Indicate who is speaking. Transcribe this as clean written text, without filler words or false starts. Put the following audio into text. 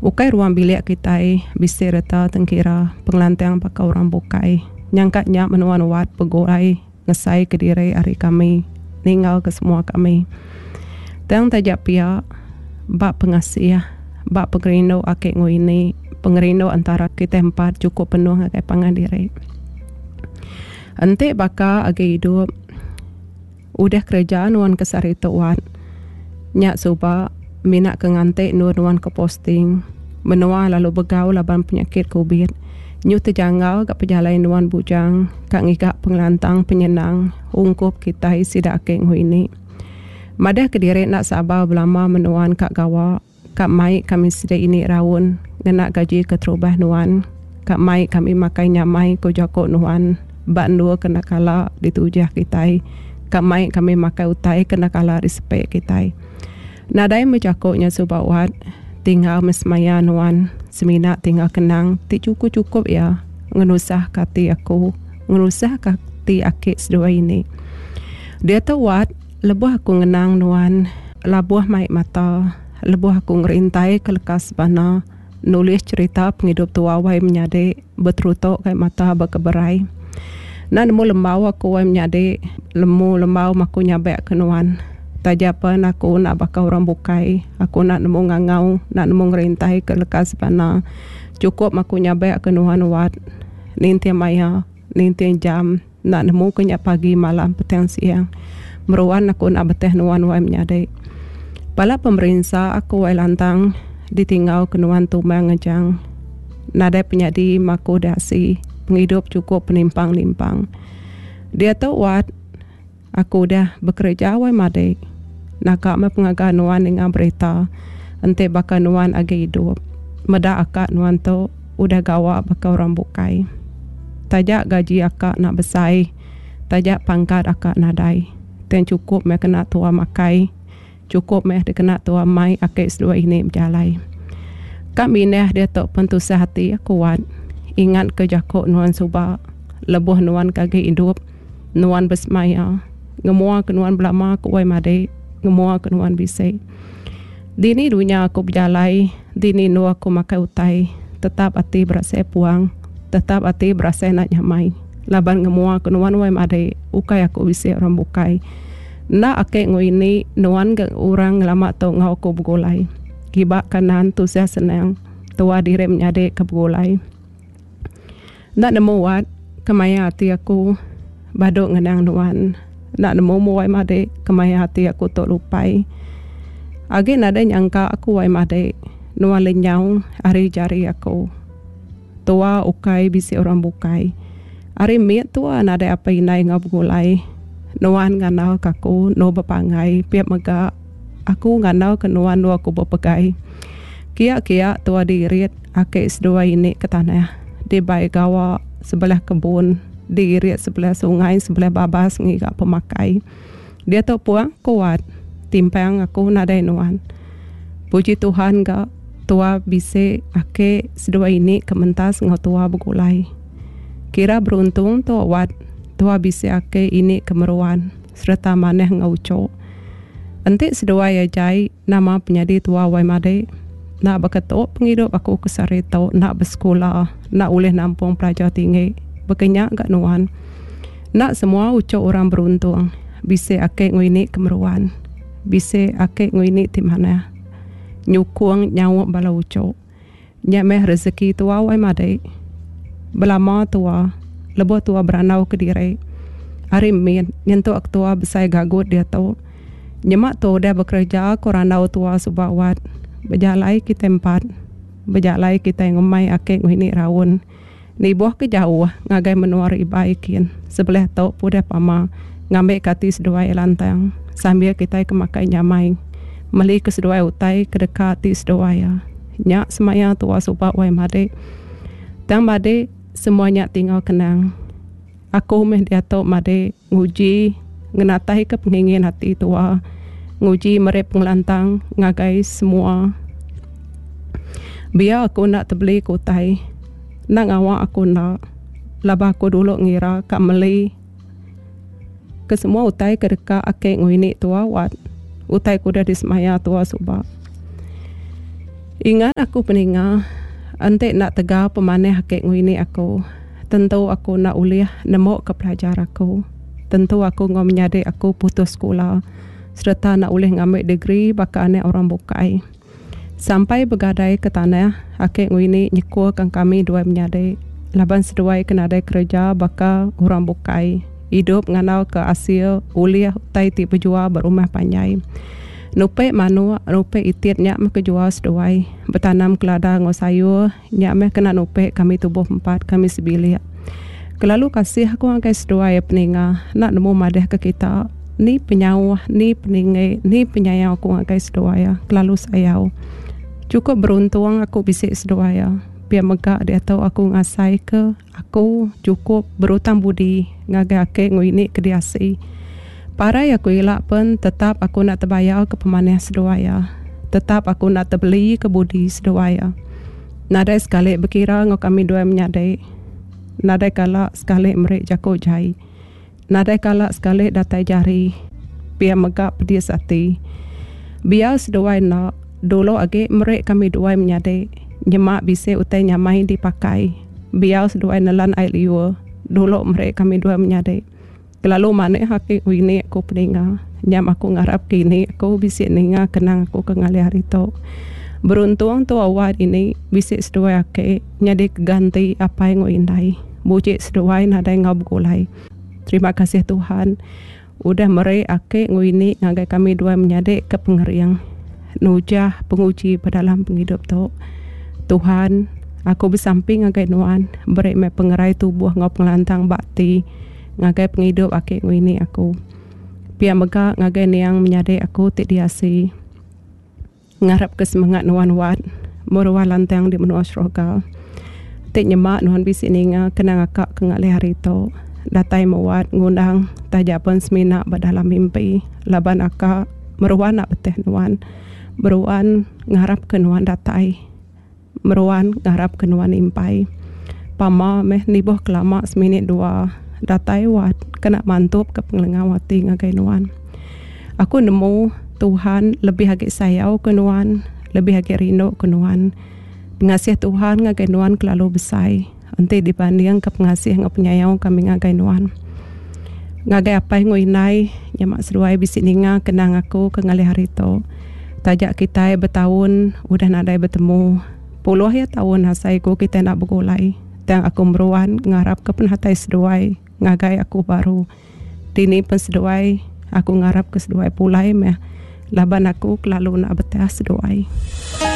Speaker 1: Ukai ruang bilik kita bisa reta tengkira pengelantang pakai orang bukai. Nyangkatnya menuan wat pegolai ngesai ke diri hari kami. Ninggal ke semua kami. Tang tajak pihak bak pengasih bak pengerindo akik ini. Pengerindo antara kita empat cukup penuh ngakai pangan diri. Ante baka agi hidup. Udah kerja nuan kesari tuan. Nyak suba minat ke ngantek nuan ke posting. Menua lalu begaul laban penyakit COVID. Nyu terjanggal kat pejalan nuan bujang. Kak ngigak pengelantang penyenang. Ungkup kita isi dak akik ini. Madah kediri nak sabar belama menuan kak gawa. Kak mai kami sedai ini rawun. Ngenak gaji keterubah nuan. Kak mai kami makai nyamai ko jako nuan. Bak nua kena kala ditujah kita. Kak mai kami makai utai kena kala respek kita. Nadai menjakoknya subawat. Tinggal mesmaya nuan. Semina tinggal kenang. Ti cukup ya. Ngenusah kati aku. Ngenusah kati akik sedua ini. Dia tahu wat. Lebuh aku ngenang nuan. Labuh maik mata. Lebuh aku ngerintai kelekas bana. Nulis cerita penghidup tua wai menyadik. Betrutok kayak mata berkeberai. Nak nemu lembau aku wai menyadik. Lembau maku nyabek ke nuan. Tajapan aku nak bakal orang bukai. Aku nak nemu ngangau. Nak nemu ngerintai kelekas bana. Cukup maku nyabek ke nuan wat. Ninti maya. Ninti jam. Nak nemu kenyak pagi malam petang siang. Meruan aku nak beteh nuan wai menyadik. Pala pemerintah aku wai lantang. Ditinggal ke nuan tumang ngejang. Nadai penyadi maku dasi. Penghidup cukup penimpang-limpang. Dia tahu wat. Aku dah bekerja wai madik. Nakak me pengaga nuan dengan berita. Ente baka nuan agi hidup. Meda akak nuan tu udah gawa baka orang bukai. Tajak gaji akak nak besai. Tajak pangkat akak nadai. Dan cukup me kena tua makai. Cukup me kena tua mai akik sedua ini berjalai. Kak minah dia tak pentusah hati kuat. Ingat ke jakok nuan subak. Lebuh nuan kagi hidup. Nuan besmaya. Ngemua ke nuan belama ku wai madik. Ngemua ke nuan bisik. Dini dunia aku berjalai. Dini nu aku makai utai. Tetap hati berasa puang. Tetap hati berasa nak nyamai. Laban ngemua ke nuan wai madik. Ukai aku bisik orang bukai. Nak akik ngu ini. Nuan ke orang lama tau ngau aku bergolai. Kibak kanan tu saya senang. Tua diri menyadik ke bergolai. Nak nemu wat. Kemaya hati aku. Baduk ngenang nuan. Nak nemu wai madik. Kemaya hati aku tak lupai. Agi nada nyangka aku wai madik. Nuan lenyau. Hari jari aku. Tua ukai bisi orang bukai. Hari miat tua nada apa inai ngau bergolai. Nuan nganau kaku. No berpangai. Piap megak. Aku nganau ke nuan nu aku berpegai. Kiak-kiak tua diirit. Akik sedua ini ke tanah. Di baik gawa sebelah kebun. Diirit sebelah sungai. Sebelah babas ngigak pemakai. Dia tak puang kuat. Timpang aku nadai nuan. Puji Tuhan gak. Tua bisi akik sedua ini kementas ngau tua bergulai. Kira beruntung tua wat. Tua bisi akik ini kemeruan. Serta maneh ngau cok. Entik sedua ya jai. Nama penyadi tua wai madik. Nak berketuk penghidup aku kesari tau. Nak bersekolah. Nak ulih nampung pelajar tinggi. Berkenyak kat nuan. Nak semua ucap orang beruntung. Bisi akik nguini kemeruan. Bisi akik nguini di mana. Nyukung nyawak bala ucap. Nyameh rezeki tua wai madik. Belama tua. Lebuh tua beranau ke diri. Hari min. Nyentuh ak tua besai gagut dia tau. Nyemak tu dia bekerja koranau tua subawat. Berjalai ke tempat. Berjalai kita yang ngemai akik nguini rawun. Ni buah ke jauh. Ngagai menuar ibaikin. Sebelah tu pudah pama. Ngambil kati sedua lantang. Sambil kita kemakai nyamai. Meli ke sedua utai ke dekat ti sedua ya. Nyak semaya tua subak wai madik. Tang madik semuanya tinggal kenang. Aku meh dia tu madik nguji. Ngenatai ke pengingin hati tua. Nguji merep pengelantang. Ngagai semua. Biar aku nak terbeli kutai. Nak ngawak aku nak. Labah aku dulu ngira kak meli. Ke semua utai ke dekat akik nguini tua wat. Utai ku dah disemaya tua subak. Ingat aku peninga, ante nak tegar pemaneh hakik ngwini aku. Tentu aku nak uliah nemu ke pelajar aku. Tentu aku ngom menyade aku putus sekolah. Serta nak ulih ngambil degree baka ane orang bukai. Sampai bergadai ke tanah, hakik ngwini nyekuakan kami dua menyade. Laban seduai kenadai kerja baka orang bukai. Hidup nganau ke Asia, uliah utai ti berjual berumah panjai. Nupe manu, nupe itiat nyak me kejual seduai. Bertanam kelada ngau sayur, nyak me kena nupe kami tubuh 4, kami sebilik. Kelalu kasih aku angkai seduai peninga, nak nemu madeh ke kita. Ni penyawah, ni peningai, ni penyayang aku angkai seduai. Kelalu sayau. Cukup beruntung aku bisik seduai. Biar megak dia tahu aku ngasai ke, aku cukup berutang budi ngagai ake nguini kediasi. Parai aku elak pun tetap aku nak terbayar ke pemanah seduaya. Tetap aku nak terbeli ke budi seduaya. Nadai sekali berkira ngau kami dua menyadai. Nadai kalak sekali merik jakuk jai. Nadai kalak sekali datai jari. Biar megak pedis hati. Biar seduai nak, dulu agi merik kami dua menyadai. Nyemak bisa utai nyamai dipakai. Biar seduai nelan air liur. Dulu merik kami dua menyadai. Kelalu mana hakik wini aku peninga. Nyam aku ngarap kini aku bisik ninga kenang aku kengali hari tu. Beruntung tu awal ini bisik seduai ake nyadi keganti apa yang ngindai. Bujik seduai nadai ngau bergulai. Terima kasih Tuhan. Udah merai ake ngwini ngagai kami dua menyadek ke pengeriang. Nujah penguji pada dalam penghidup tu. Tuhan, aku bersamping ngagai nuan. Beri me pengerai tubuh ngau pengelantang bakti. Ngagai penghidup ake ngwini aku. Biar megak ngagai niang menyadek aku tik diasi. Ngarap ke semangat nuan wat. Meruah lantang di menua syurga. Tik nyemak nuan bisi ninga kena ngakak kengali hari tu. Datai mewat ngundang tajapan semina berdalam mimpi. Laban akak meruan nak beteh nuan. Meruan ngarap ke nuan datai. Meruan ngarap ke nuan impai. Pama meh nibuh kelama seminit 2. Datai wat kena mantup ke pengelengawati ngagai nuan. Aku nemu Tuhan lebih agak sayau ke nuan. Lebih agak rindu ke nuan. Pengasih Tuhan ngagai nuan kelalu besar. Nanti dibanding ke pengasih ngau penyayang kami ngagai nuan. Ngagai apa yang nguinai. Nyamak seduai bisik ninga kenang aku ke ngali hari tu. Tajak kita bertahun udah nadai bertemu. Puluh ya tahun hasaiku kita nak bergulai. Dan aku meruan ngarap ke penhatai seduai. Ngagai aku baru. Dini pun seduai. Aku ngarap ke seduai pulai meh. Laban aku kelalu nak betah seduai.